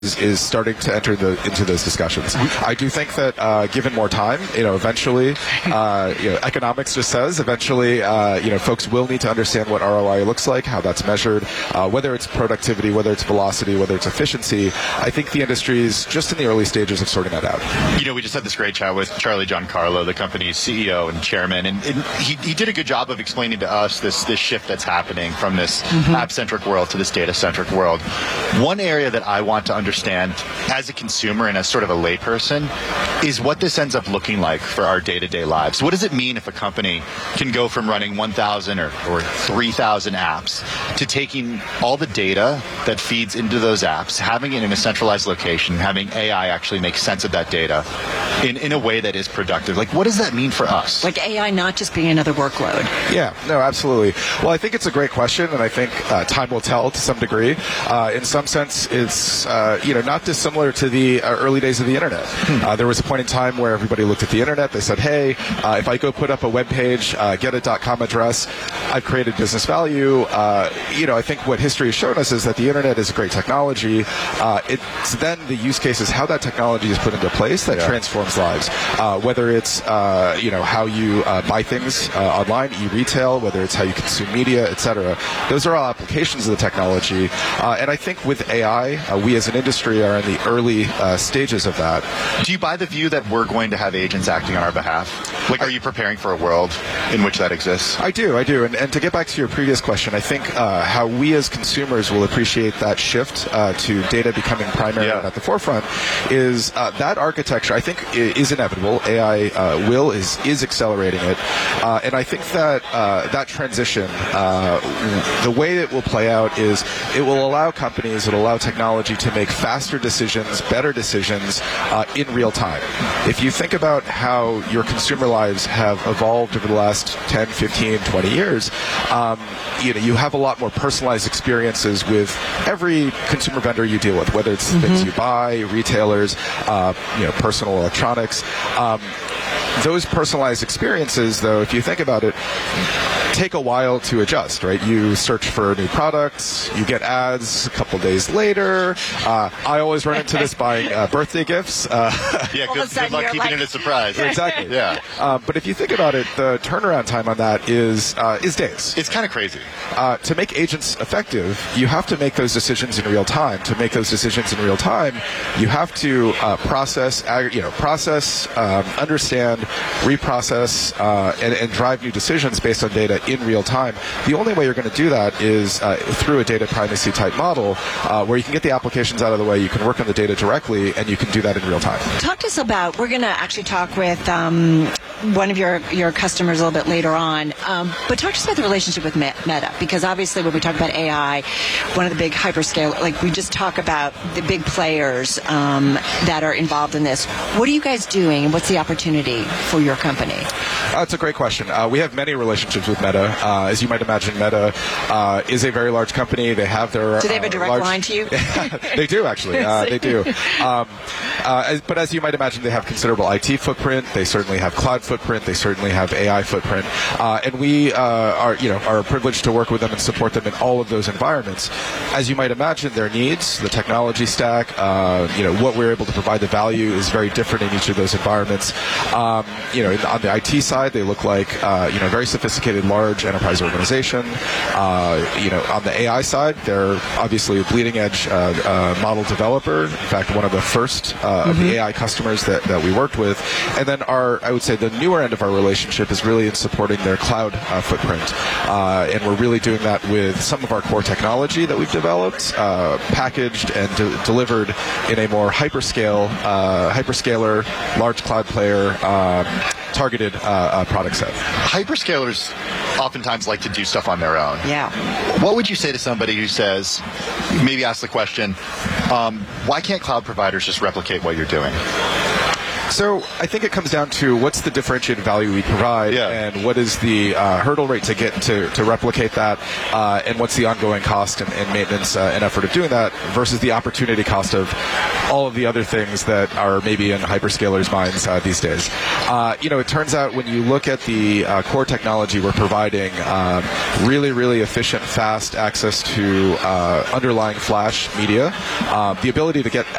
is starting to enter into those discussions. I do think that given more time, eventually, economics just says eventually, folks will need to understand what ROI looks like, how that's measured, whether it's productivity, whether it's velocity, whether it's efficiency. I think the industry is just in the early stages of sorting that out. We just had this great chat with Charlie Giancarlo, the company's CEO and chairman, and he did a good job of explaining to us this shift that's happening from this app-centric world to this data-centric world. One area that I want to understand as a consumer and as sort of a layperson is what this ends up looking like for our day-to-day lives. What does it mean if a company can go from running 1,000 or 3,000 apps to taking all the data that feeds into those apps, having it in a centralized location, having AI actually make sense of that data in a way that is productive? Like, what does that mean for us? Like AI not just being another workload. Yeah, no, absolutely. Well, I think it's a great question, and I think time will tell to some degree. In some sense, it's not dissimilar to the early days of the internet. There was a point in time where everybody looked at the internet. They said, hey, if I go put up a web page, get a .com address, I've created business value. I think what history has shown us is that the internet is a great technology. It's then the use cases, how that technology is put into place that transforms lives. Whether it's, how you buy things online, e-retail, whether it's how you consume media, etc. Those are all applications of the technology. And I think with AI, we as an industry are in the early stages of that. Do you buy the view that we're going to have agents acting on our behalf? Like, are you preparing for a world in which that exists? I do. And to get back to your previous question, I think how we as consumers will appreciate that shift to data becoming primary and at the forefront is that architecture, I think, is inevitable. AI is accelerating it. And I think that that transition, the way it will play out is it will allow companies, it will allow technology to make faster decisions, better decisions in real time. If you think about how your consumer lives have evolved over the last 10, 15, 20 years, you have a lot more personalized experiences with every consumer vendor you deal with, whether it's things you buy, retailers, personal electronics. Those personalized experiences, though, if you think about it, take a while to adjust, right? You search for new products, you get ads a couple days later. I always run into this buying birthday gifts. Good luck keeping it a surprise. Exactly. Yeah. But if you think about it, the turnaround time on that is days. It's kind of crazy. To make agents effective, you have to make those decisions in real time. To make those decisions in real time, you have to process, understand, reprocess, and drive new decisions based on data in real time. The only way you're going to do that is through a data privacy type model where you can get the applications out of the way, you can work on the data directly, and you can do that in real time. Talk to us about, we're going to actually talk with one of your customers a little bit later on, but talk to us about the relationship with Meta, because obviously when we talk about AI, one of the big hyperscale, like we just talk about the big players that are involved in this. What are you guys doing, and what's the opportunity for your company? That's a great question. We have many relationships with Meta. As you might imagine, Meta is a very large company. They have their... Do they have a direct line to you? They do, actually. They do. But as you might imagine, they have considerable IT footprint. They certainly have cloud footprint. They certainly have AI footprint. And we are privileged to work with them and support them in all of those environments. As you might imagine, their needs, the technology stack, what we're able to provide, the value is very different in each of those environments. On the IT side, they look like a very sophisticated, large enterprise organization. On the AI side, they're obviously a bleeding edge model developer. In fact, one of the first of the AI customers that we worked with. And then I would say the newer end of our relationship is really in supporting their cloud footprint. And we're really doing that with some of our core technology that we've developed, packaged and delivered in a more hyperscaler, large cloud player targeted product set. Hyperscalers oftentimes like to do stuff on their own. Yeah. What would you say to somebody who says, maybe ask the question, why can't cloud providers just replicate what you're doing? So I think it comes down to what's the differentiated value we provide, and what is the hurdle rate to get to replicate that, and what's the ongoing cost and maintenance and effort of doing that versus the opportunity cost of all of the other things that are maybe in hyperscalers' minds these days. It turns out when you look at the core technology we're providing, really, really efficient, fast access to underlying flash media, the ability to get